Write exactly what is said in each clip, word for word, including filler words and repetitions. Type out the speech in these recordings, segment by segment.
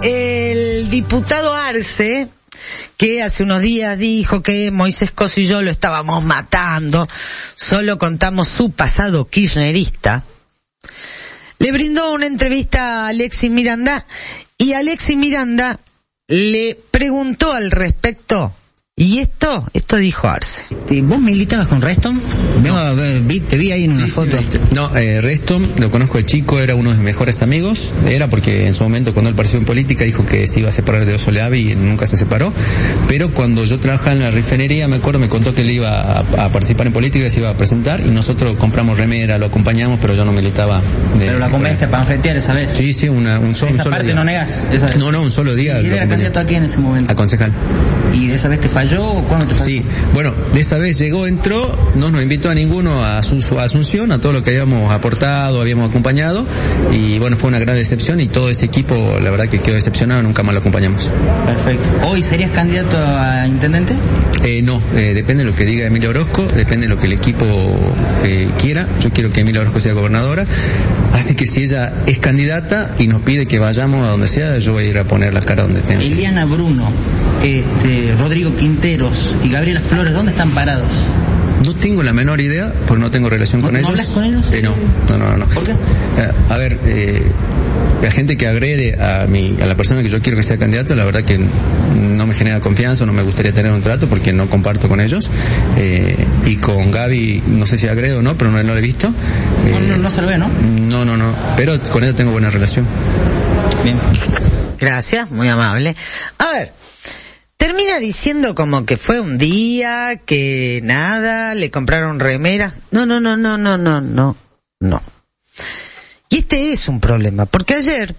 el diputado Arce, que hace unos días dijo que Moisés Coso y yo lo estábamos matando, solo contamos su pasado kirchnerista, le brindó una entrevista a Alexis Miranda, y Alexis Miranda le preguntó al respecto. Y esto, esto dijo Arce. ¿Vos militabas con Reston? Vengo a ver, vi, te vi ahí en una sí, foto. Sí, no, eh, Reston, lo conozco el chico, era uno de mis mejores amigos. Era porque en su momento, cuando él apareció en política, dijo que se iba a separar de Osoleavi y nunca se separó. Pero cuando yo trabajaba en la refinería, me acuerdo, me contó que él iba a, a participar en política, se iba a presentar, y nosotros compramos remera, lo acompañamos, pero yo no militaba. De, pero la acompañaste para panfletear esa vez. Sí, sí, una, un, so, esa un solo parte día. no negas. Esa vez. No, no, un solo día. ¿Y era candidato a quién en ese momento? A concejal. ¿Y de esa vez te falló o cuándo te falló? Sí, bueno, de esa vez llegó, entró, no nos invitó a ninguno a su, su Asunción, a todo lo que habíamos aportado, habíamos acompañado, y bueno, fue una gran decepción, y todo ese equipo, la verdad que quedó decepcionado, nunca más lo acompañamos. Perfecto. ¿Hoy serías candidato a intendente? Eh, no, eh, depende de lo que diga Emilia Orozco, depende de lo que el equipo eh, quiera. Yo quiero que Emilia Orozco sea gobernadora, así que si ella es candidata y nos pide que vayamos a donde sea, yo voy a ir a poner la cara donde tenga. Eliana Bruno, este, Rodrigo Quinteros y Gabriela Flores, ¿dónde están parados? No tengo la menor idea, porque no tengo relación ¿No, con ¿no ellos. hablas con ellos? Eh, no, no, no, no. ¿Por qué? Eh, a ver, eh, la gente que agrede a mi, a la persona que yo quiero que sea candidato, la verdad que no me genera confianza, no me gustaría tener un trato porque no comparto con ellos. Eh, y con Gaby, no sé si agrede o no, pero no, no lo he visto. Eh, no, no, no se lo ve, ¿no? No, no, no. Pero con ella tengo buena relación. Bien. Gracias, muy amable. A ver, termina diciendo como que fue un día, que nada, le compraron remeras. No, no, no, no, no, no, no, no. Y este es un problema, porque ayer,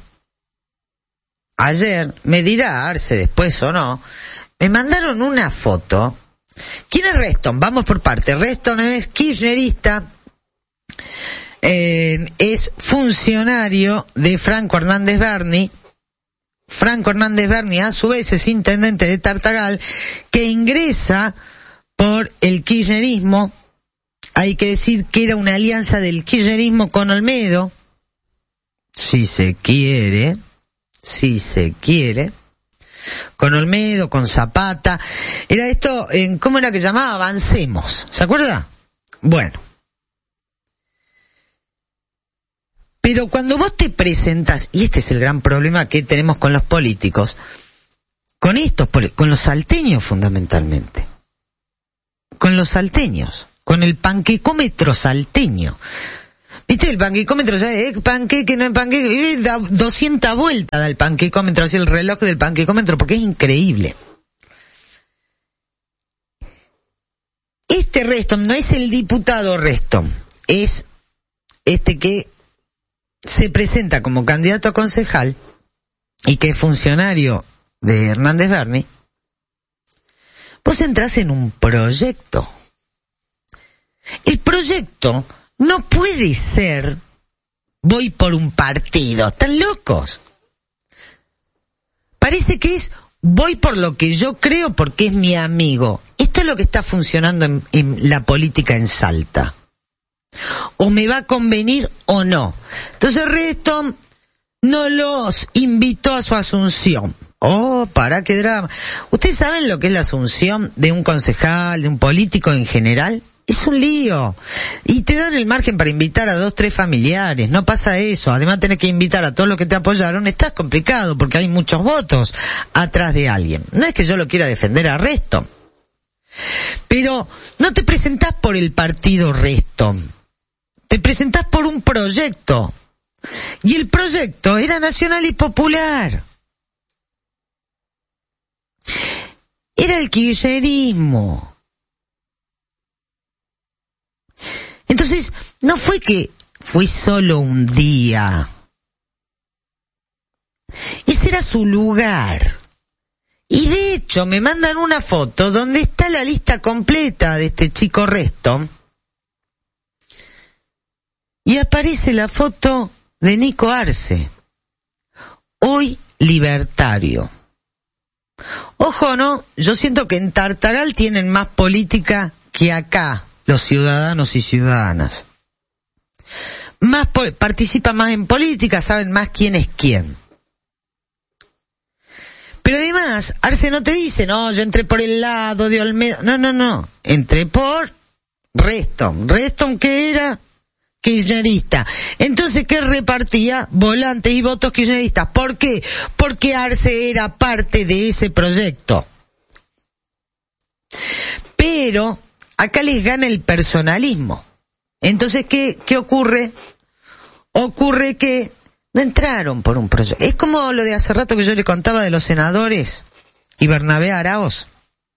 ayer, me dirá Arce después o no, me mandaron una foto. ¿Quién es Reston? Vamos por parte. Reston es kirchnerista, eh, es funcionario de Franco Hernández Berni. Franco Hernández Berni, a su vez, es intendente de Tartagal, que ingresa por el kirchnerismo. Hay que decir que era una alianza del kirchnerismo con Olmedo, si se quiere, si se quiere, con Olmedo, con Zapata. Era esto, en, ¿cómo era que llamaba? Avancemos, ¿se acuerda? Bueno. Pero cuando vos te presentas, y este es el gran problema que tenemos con los políticos, con estos, con los salteños fundamentalmente, con los salteños, con el panquecómetro salteño. ¿Viste? El panquecómetro, ya es panqueque, no es panqueque, da doscientas vueltas da el panquecómetro, así el reloj del panquecómetro, porque es increíble. Este Reston no es el diputado Reston, es este que se presenta como candidato a concejal y que es funcionario de Hernández Berni. Vos entrás en un proyecto. El proyecto no puede ser voy por un partido. ¿Están locos? Parece que es voy por lo que yo creo porque es mi amigo. Esto es lo que está funcionando en, en la política en Salta. O me va a convenir o no. Entonces Reston no los invitó a su asunción. Oh, para qué drama. ¿Ustedes saben lo que es la asunción de un concejal, de un político en general? Es un lío. Y te dan el margen para invitar a dos, tres familiares. No pasa eso. Además tenés que invitar a todos los que te apoyaron. Está complicado porque hay muchos votos atrás de alguien. No es que yo lo quiera defender a Reston. Pero no te presentás por el partido Reston. Te presentás por un proyecto. Y el proyecto era nacional y popular. Era el kirchnerismo. Entonces, no fue que fue solo un día. Ese era su lugar. Y de hecho, me mandan una foto donde está la lista completa de este chico Reston. Y aparece la foto de Nico Arce, hoy libertario. Ojo, ¿no? Yo siento que en Tartagal tienen más política que acá, los ciudadanos y ciudadanas. Más po- participan más en política, saben más quién es quién. Pero además, Arce no te dice, no, yo entré por el lado de Olmedo. No, no, no. Entré por Reston. Reston, ¿qué era? Kirchnerista. Entonces, ¿qué repartía? Volantes y votos kirchneristas. ¿Por qué? Porque Arce era parte de ese proyecto. Pero acá les gana el personalismo. Entonces, ¿qué, qué ocurre? Ocurre que no entraron por un proyecto. Es como lo de hace rato que yo le contaba de los senadores y Bernabé Araoz.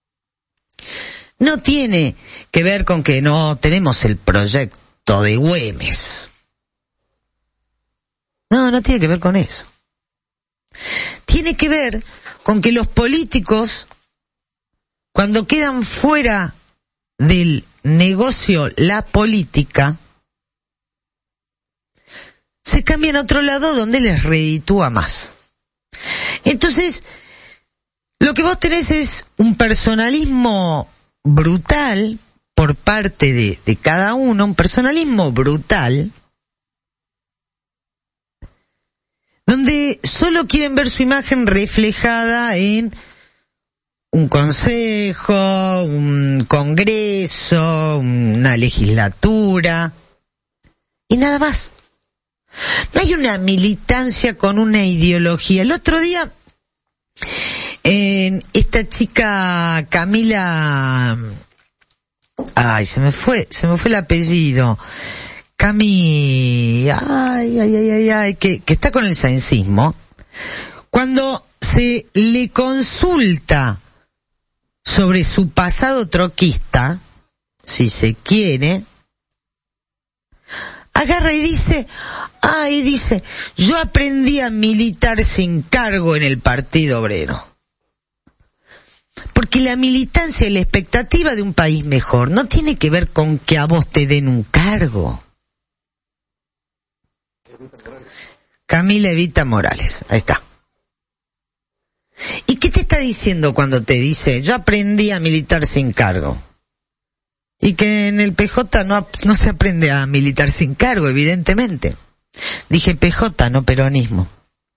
No tiene que ver con que no tenemos el proyecto de Güemes. No, no tiene que ver con eso. Tiene que ver con que los políticos, cuando quedan fuera del negocio la política, se cambian a otro lado donde les reditúa más. Entonces, lo que vos tenés es un personalismo brutal por parte de, de cada uno, un personalismo brutal, donde solo quieren ver su imagen reflejada en un consejo, un congreso, una legislatura, y nada más. No hay una militancia con una ideología. El otro día, eh, esta chica Camila, ay, se me fue, se me fue el apellido, Cami, ay, ay, ay, ay, ay, que, que está con el saincismo, cuando se le consulta sobre su pasado troquista, si se quiere, agarra y dice, ay, dice, yo aprendí a militar sin cargo en el Partido Obrero. Porque la militancia y la expectativa de un país mejor no tiene que ver con que a vos te den un cargo. Camila Evita Morales, ahí está. ¿Y qué te está diciendo cuando te dice, yo aprendí a militar sin cargo? Y que en el P J no, no se aprende a militar sin cargo, evidentemente. Dije P J, no peronismo.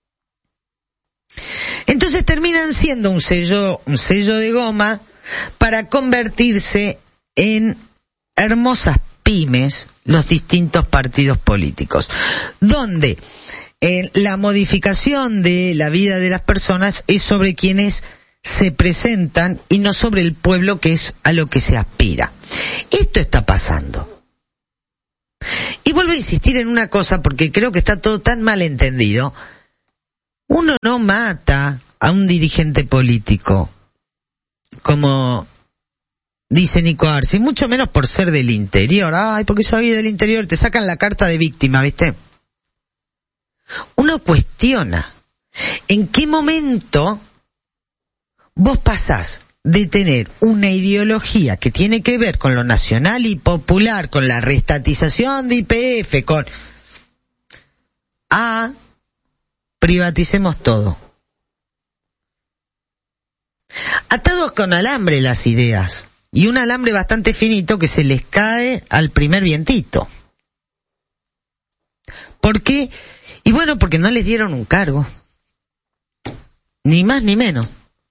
Entonces terminan siendo un sello, un sello de goma para convertirse en hermosas pymes los distintos partidos políticos, donde eh, la modificación de la vida de las personas es sobre quienes se presentan y no sobre el pueblo, que es a lo que se aspira. Esto está pasando. Y vuelvo a insistir en una cosa porque creo que está todo tan mal entendido. Uno no mata a un dirigente político, como dice Nico Arce, mucho menos por ser del interior. Ay, porque soy del interior, te sacan la carta de víctima, ¿viste? Uno cuestiona en qué momento vos pasás de tener una ideología que tiene que ver con lo nacional y popular, con la reestatización de Y P F, con a privaticemos todo. Atados con alambre las ideas, y un alambre bastante finito que se les cae al primer vientito. ¿Por qué? Y bueno, porque no les dieron un cargo. Ni más ni menos.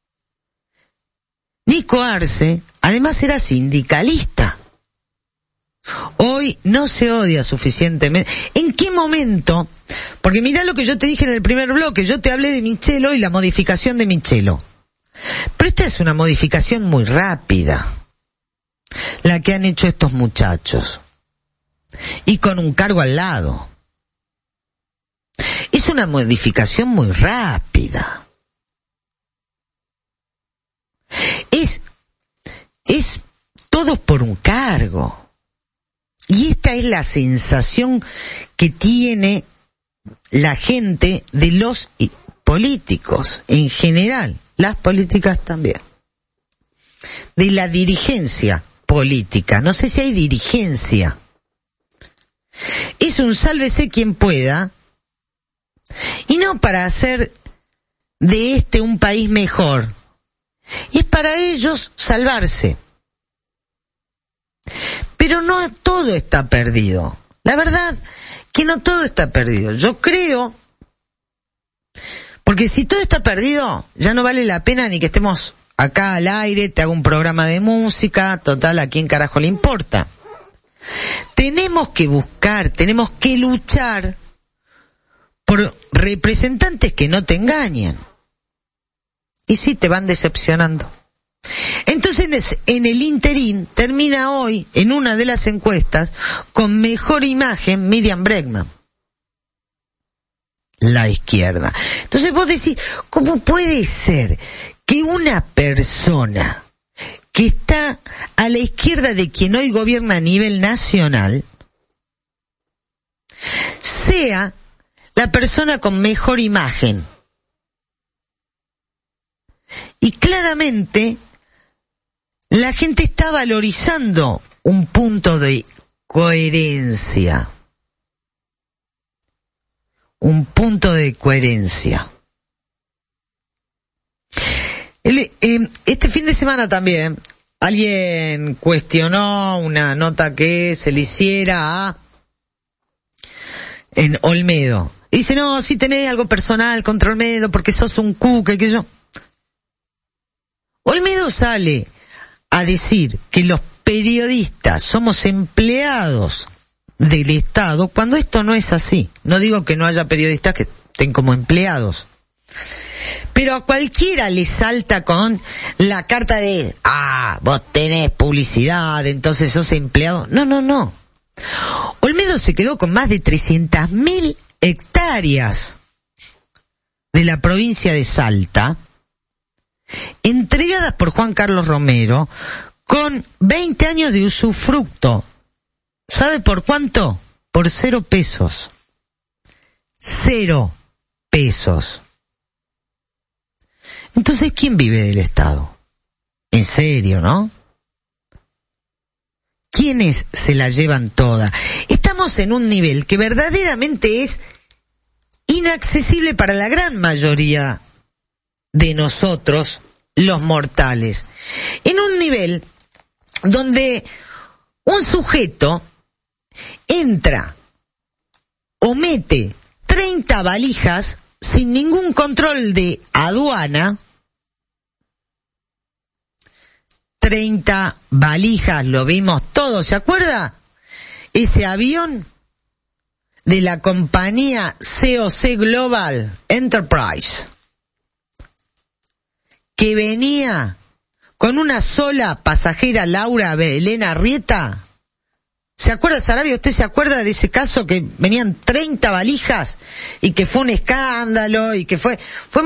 Nico Arce, además, era sindicalista. Hoy no se odia suficientemente. ¿En qué momento? Porque mirá lo que yo te dije en el primer bloque. Yo te hablé de Michelo y la modificación de Michelo. Pero esta es una modificación muy rápida, la que han hecho estos muchachos. Y con un cargo al lado. Es una modificación muy rápida. Es, es todos por un cargo. Y esta es la sensación que tiene la gente de los políticos en general, las políticas también, de la dirigencia política. No sé si hay dirigencia. Es un sálvese quien pueda, y no para hacer de este un país mejor. Es para ellos salvarse. Pero no todo está perdido. La verdad que no todo está perdido. Yo creo, Porque si todo está perdido, ya no vale la pena ni que estemos acá al aire, te hago un programa de música, total, ¿a quién carajo le importa? Tenemos que buscar, tenemos que luchar por representantes que no te engañen. Y sí, te van decepcionando. Entonces, en el interín, termina hoy, en una de las encuestas, con mejor imagen Miriam Bregman. La izquierda. Entonces vos decís, ¿cómo puede ser que una persona que está a la izquierda de quien hoy gobierna a nivel nacional sea la persona con mejor imagen? Y claramente la gente está valorizando un punto de coherencia. Un punto de coherencia. El, eh, este fin de semana también alguien cuestionó una nota que se le hiciera a en Olmedo. Y dice, no, si tenés algo personal contra Olmedo porque sos un cuca, que yo. Olmedo sale a decir que los periodistas somos empleados del Estado, cuando esto no es así. No digo que no haya periodistas que estén como empleados, pero a cualquiera le salta con la carta de, ah, vos tenés publicidad, entonces sos empleado. No, no, no. Olmedo se quedó con más de trescientas mil hectáreas de la provincia de Salta, entregadas por Juan Carlos Romero, con veinte años de usufructo. ¿Sabe por cuánto? Por cero pesos. Cero pesos. Entonces, ¿quién vive del Estado? En serio, ¿no? ¿Quiénes se la llevan toda? Estamos en un nivel que verdaderamente es inaccesible para la gran mayoría de nosotros, los mortales. En un nivel donde un sujeto entra o mete treinta valijas sin ningún control de aduana. treinta valijas, lo vimos todos, ¿se acuerda? Ese avión de la compañía C O C Global Enterprise, que venía con una sola pasajera, Laura Belén Arrieta. ¿Se acuerda, Sarabia? ¿Usted se acuerda de ese caso que venían treinta valijas y que fue un escándalo y que fue, fue